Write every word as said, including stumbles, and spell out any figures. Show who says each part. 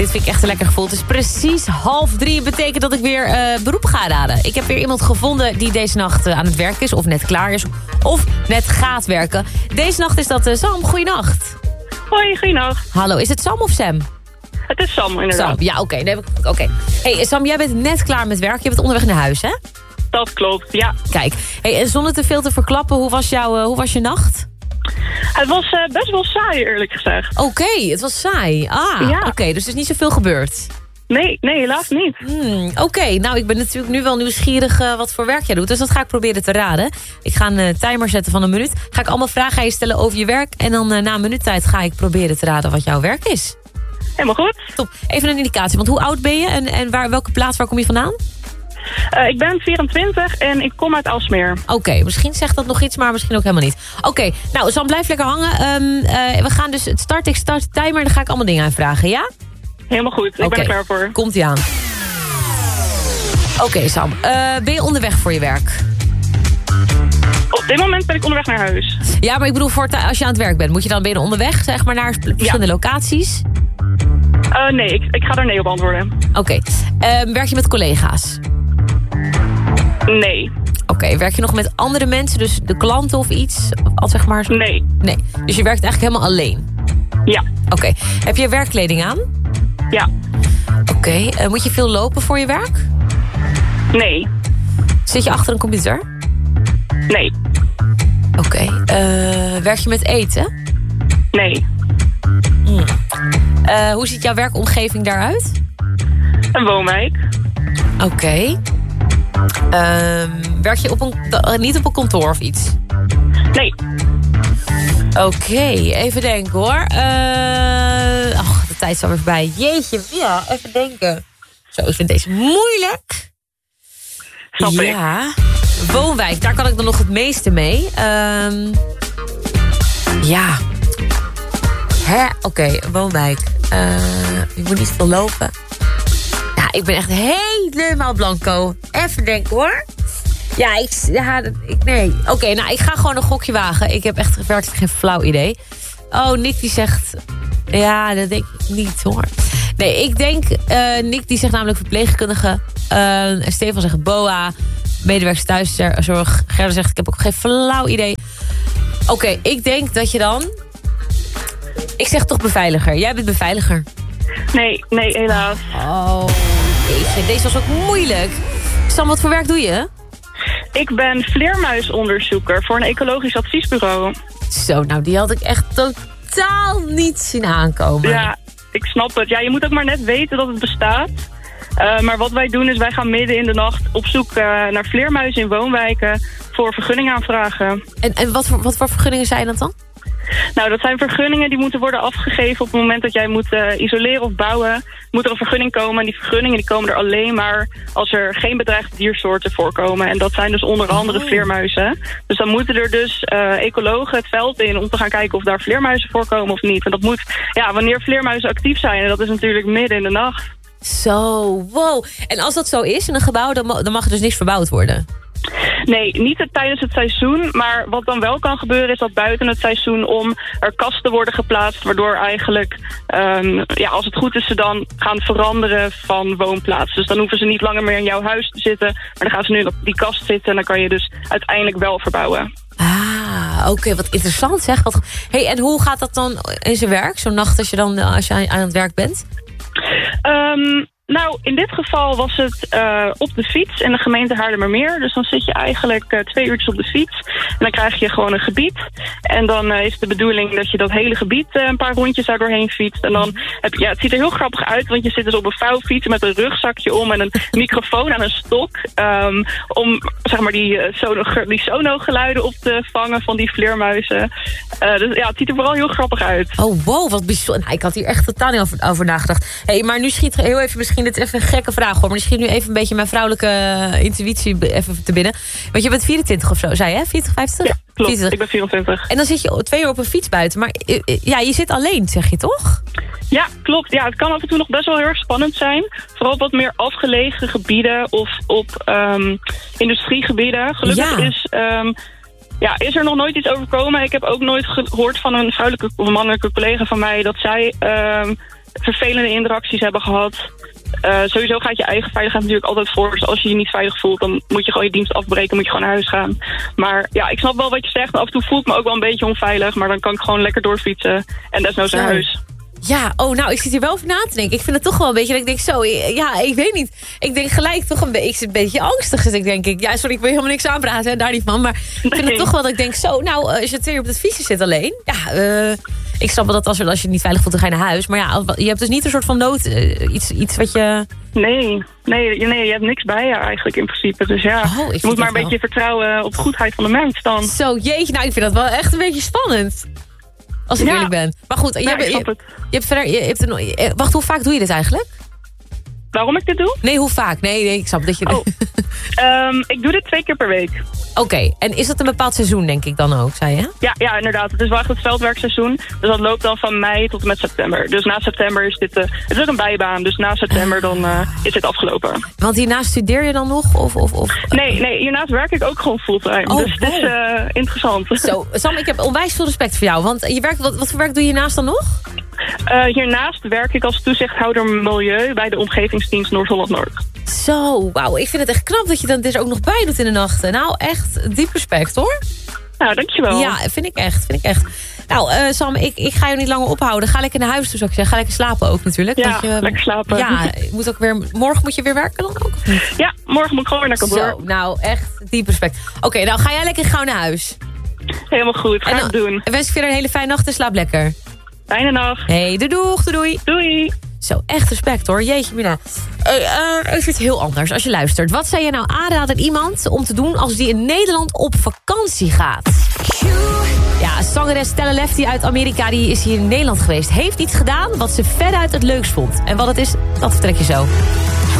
Speaker 1: Dit vind ik echt een lekker gevoel. Het is precies half drie. Dat betekent dat ik weer uh, beroep ga raden. Ik heb weer iemand gevonden die deze nacht uh, aan het werk is. Of net klaar is. Of net gaat werken. Deze nacht is dat uh, Sam. Goeienacht.
Speaker 2: Hoi, goeienacht.
Speaker 1: Hallo, is het Sam of Sam?
Speaker 2: Het is Sam, inderdaad.
Speaker 1: Sam, ja, oké. Okay, oké. Okay. Hey, Sam, jij bent net klaar met werk. Je bent onderweg naar huis, hè?
Speaker 2: Dat klopt, ja.
Speaker 1: Kijk, hey, en zonder te veel te verklappen, hoe was, jouw, uh, hoe was je nacht?
Speaker 2: Het was uh, best wel saai, eerlijk gezegd.
Speaker 1: Oké, okay, het was saai. Ah, ja. Oké, okay, dus er is niet zoveel gebeurd.
Speaker 2: Nee, nee, helaas niet.
Speaker 1: Hmm, Oké, okay, nou, ik ben natuurlijk nu wel nieuwsgierig uh, wat voor werk jij doet. Dus dat ga ik proberen te raden. Ik ga een uh, timer zetten van een minuut. Ga ik allemaal vragen aan je stellen over je werk. En dan uh, na een minuut tijd ga ik proberen te raden wat jouw werk is.
Speaker 2: Helemaal goed.
Speaker 1: Top. Even een indicatie, want hoe oud ben je? En, en waar, welke plaats, waar kom je vandaan?
Speaker 2: Uh, ik ben vierentwintig en ik kom uit Aalsmeer.
Speaker 1: Oké, okay, misschien zegt dat nog iets, maar misschien ook helemaal niet. Oké, okay, nou, Sam, blijf lekker hangen. Um, uh, we gaan dus het start, ik start de timer en dan ga ik allemaal dingen aanvragen, ja?
Speaker 2: Helemaal goed, ik okay. ben er klaar voor.
Speaker 1: Komt-ie aan. Oké, okay, Sam, uh, ben je onderweg voor je werk?
Speaker 2: Op dit moment ben ik onderweg naar huis.
Speaker 1: Ja, maar ik bedoel, voor als je aan het werk bent, moet je dan ben je onderweg, zeg maar, naar verschillende ja. locaties?
Speaker 2: Uh, nee, ik, ik ga daar nee op antwoorden.
Speaker 1: Oké, okay. uh, werk je met collega's?
Speaker 2: Nee.
Speaker 1: Oké, okay. Werk je nog met andere mensen, dus de klanten of iets? Al zeg maar...
Speaker 2: Nee.
Speaker 1: Nee, dus je werkt eigenlijk helemaal alleen?
Speaker 2: Ja.
Speaker 1: Oké, okay. Heb je werkkleding aan?
Speaker 2: Ja.
Speaker 1: Oké, okay. uh, moet je veel lopen voor je werk?
Speaker 2: Nee.
Speaker 1: Zit je achter een computer?
Speaker 2: Nee.
Speaker 1: Oké, okay. uh, werk je met eten?
Speaker 2: Nee.
Speaker 1: Hmm. Uh, hoe ziet jouw werkomgeving daaruit?
Speaker 2: Een woonwijk.
Speaker 1: Oké. Okay. Uh, werk je op een, uh, niet op een kantoor of iets?
Speaker 2: Nee.
Speaker 1: Oké, okay, even denken hoor. Uh, ach, de tijd is alweer voorbij. Jeetje, ja, even denken. Zo, ik vind deze moeilijk.
Speaker 2: Snap ik.
Speaker 1: Ja, woonwijk, daar kan ik dan nog het meeste mee. Um, ja. Hè? Oké, okay, woonwijk. Uh, je moet niet veel lopen. Ja, ik ben echt helemaal blanco. Even denken hoor. Ja, ik... Ja, ik nee. Oké, okay, nou, ik ga gewoon een gokje wagen. Ik heb echt werkelijk geen flauw idee. Oh, Nick die zegt... Ja, dat denk ik niet hoor. Nee, ik denk... Uh, Nick die zegt namelijk verpleegkundige. Uh, Stefan zegt B O A. Medewerkers thuiszorg. Gerda zegt ik heb ook geen flauw idee. Oké, okay, ik denk dat je dan... Ik zeg toch beveiliger. Jij bent beveiliger.
Speaker 2: Nee, nee, helaas.
Speaker 1: Oh, deze, deze was ook moeilijk. Sam, wat voor werk doe je?
Speaker 2: Ik ben vleermuisonderzoeker voor een ecologisch adviesbureau.
Speaker 1: Zo, nou die had ik echt totaal niet zien aankomen.
Speaker 2: Ja, ik snap het. Ja, je moet ook maar net weten dat het bestaat. Uh, maar wat wij doen is wij gaan midden in de nacht op zoek uh, naar vleermuizen in woonwijken voor vergunningaanvragen.
Speaker 1: En, en wat, voor, wat voor vergunningen zijn dat dan?
Speaker 2: Nou, dat zijn vergunningen die moeten worden afgegeven op het moment dat jij moet uh, isoleren of bouwen. Moet er een vergunning komen en die vergunningen die komen er alleen maar als er geen bedreigde diersoorten voorkomen. En dat zijn dus onder andere oh. vleermuizen. Dus dan moeten er dus uh, ecologen het veld in om te gaan kijken of daar vleermuizen voorkomen of niet. En dat moet, ja, wanneer vleermuizen actief zijn en dat is natuurlijk midden in de nacht.
Speaker 1: Zo, wow. En als dat zo is in een gebouw, dan, dan mag er dus niks verbouwd worden?
Speaker 2: Nee, niet het, tijdens het seizoen. Maar wat dan wel kan gebeuren is dat buiten het seizoen om er kasten worden geplaatst. Waardoor eigenlijk, um, ja, als het goed is, ze dan gaan veranderen van woonplaats. Dus dan hoeven ze niet langer meer in jouw huis te zitten. Maar dan gaan ze nu op die kast zitten en dan kan je dus uiteindelijk wel verbouwen.
Speaker 1: Ah, oké, okay, wat interessant zeg. Wat... Hey, en hoe gaat dat dan in zijn werk? Zo'n nacht als je dan als je aan het werk bent?
Speaker 2: Um, nou, in dit geval was het uh, op de fiets in de gemeente Haarlemmermeer. Dus dan zit je eigenlijk uh, twee uurtjes op de fiets. En dan krijg je gewoon een gebied. En dan uh, is de bedoeling dat je dat hele gebied uh, een paar rondjes daar doorheen fietst. En dan heb je, ja, het ziet er heel grappig uit, want je zit dus op een vouwfiets met een rugzakje om en een microfoon aan een stok. Um, om, zeg maar, die, uh, sono, die sono-geluiden op te vangen van die vleermuizen. Uh, dus ja, het ziet er vooral heel grappig uit.
Speaker 1: Oh, wow, wat bijzonder. Nou, ik had hier echt totaal niet over, over nagedacht. Hey, maar nu schiet heel even misschien dit even een gekke vraag hoor. Maar nu schiet nu even een beetje mijn vrouwelijke intuïtie even te binnen. Want je bent vierentwintig of zo, zei je? vierentwintig, vijfentwintig?
Speaker 2: Ja, klopt.
Speaker 1: vierentwintig.
Speaker 2: Ik ben vierentwintig.
Speaker 1: En dan zit je twee uur op een fiets buiten. Maar ja, je zit alleen, zeg je toch?
Speaker 2: Ja, klopt. Ja, het kan af en toe nog best wel heel erg spannend zijn. Vooral op wat meer afgelegen gebieden of op um, industriegebieden. Gelukkig ja. is... Um, Ja, is er nog nooit iets overkomen. Ik heb ook nooit gehoord van een vrouwelijke of mannelijke collega van mij dat zij um, vervelende interacties hebben gehad. Uh, sowieso gaat je eigen veiligheid natuurlijk altijd voor. Dus als je je niet veilig voelt, dan moet je gewoon je dienst afbreken. Moet je gewoon naar huis gaan. Maar ja, ik snap wel wat je zegt. Af en toe voel ik me ook wel een beetje onveilig. Maar dan kan ik gewoon lekker doorfietsen. En desnoods naar huis.
Speaker 1: Ja, oh nou, ik zit hier wel over na te denken. Ik vind het toch wel een beetje dat ik denk zo, ja, ik weet niet. Ik denk gelijk toch een beetje, ik zit een beetje angstig. Dus ik denk, ik, ja, sorry, ik wil helemaal niks aanpraten, hè, daar niet van. Maar ik vind het toch wel dat ik denk zo, nou, als je twee uur op het fietsje zit alleen. Ja, uh, ik snap wel dat als je, als je het niet veilig voelt, dan ga je naar huis. Maar ja, je hebt dus niet een soort van nood, uh, iets, iets wat je...
Speaker 2: Nee, nee, nee, je hebt niks bij je eigenlijk in principe. Dus ja, oh, je moet maar een wel. beetje vertrouwen op de goedheid van de mens dan.
Speaker 1: Zo, jeetje, nou, ik vind dat wel echt een beetje spannend. Als ik ja. eerlijk ben. Maar goed, je,
Speaker 2: ja,
Speaker 1: hebt, je,
Speaker 2: je,
Speaker 1: je hebt verder... Je hebt een, wacht, hoe vaak doe je dit eigenlijk?
Speaker 2: Waarom ik dit doe?
Speaker 1: Nee, hoe vaak? Nee, nee, ik snap dat je...
Speaker 2: Oh. um, ik doe dit twee keer per week.
Speaker 1: Oké, okay. En is dat een bepaald seizoen, denk ik dan ook, zei je?
Speaker 2: Ja, ja, inderdaad. Het is wel echt het veldwerkseizoen. Dus dat loopt dan van mei tot en met september. Dus na september is dit... Uh, het is ook een bijbaan. Dus na september dan uh, is dit afgelopen.
Speaker 1: Want hiernaast studeer je dan nog? Of, of, of, uh...
Speaker 2: Nee, nee, hiernaast werk ik ook gewoon fulltime. Oh, dus het is uh, interessant.
Speaker 1: Zo, Sam, ik heb onwijs veel respect voor jou. Want je werkt, wat, wat voor werk doe je hiernaast dan nog?
Speaker 2: Uh, hiernaast werk ik als toezichthouder milieu bij de omgevingsdienst Noord-Holland-Noord.
Speaker 1: Zo, wauw. Ik vind het echt knap dat je dan dus ook nog bij doet in de nachten. Nou, echt diep respect, hoor.
Speaker 2: Nou, dankjewel.
Speaker 1: Ja, vind ik echt, vind ik echt. Nou, uh, Sam, ik, ik ga je niet langer ophouden. Ga lekker naar huis toe, zou ik zeggen. Ga lekker slapen ook natuurlijk.
Speaker 2: Ja,
Speaker 1: want je,
Speaker 2: lekker slapen.
Speaker 1: Ja, je moet ook weer, morgen moet je weer werken dan ook?
Speaker 2: Ja, morgen moet ik gewoon weer naar kantoor.
Speaker 1: Zo, nou, echt diep respect. Oké, okay, nou ga jij lekker gauw naar huis.
Speaker 2: Helemaal goed, ga ik doen.
Speaker 1: En wens ik verder een hele fijne nacht en slaap lekker.
Speaker 2: Fijne nacht.
Speaker 1: Hey, doei doeg, doei.
Speaker 2: Doei.
Speaker 1: Zo, echt respect hoor. Jeetje, Mina. Hey, uh, even iets heel anders als je luistert. Wat zou je nou aanraden aan iemand om te doen als die in Nederland op vakantie gaat? Ja, zangeres Stella Lefty uit Amerika, die is hier in Nederland geweest. Heeft iets gedaan wat ze veruit het leukst vond. En wat het is, dat vertrek je zo.